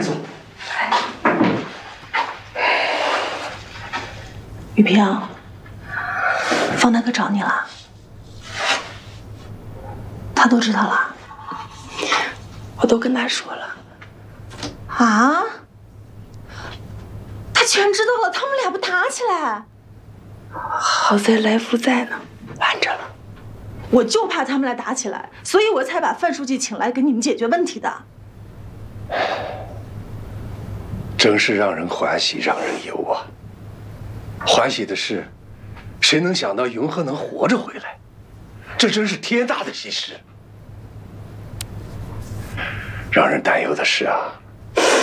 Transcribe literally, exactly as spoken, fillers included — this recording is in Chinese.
走。 雨萍，方大哥找你了，他都知道了。 我都跟他说了。 啊？他全知道了，他们俩不打起来？ 好在来福在呢，拦着了。 我就怕他们俩打起来，所以我才把范书记请来给你们解决问题的。 真是让人欢喜让人忧啊！欢喜的是，谁能想到云鹤能活着回来？这真是天大的喜事。让人担忧的是啊，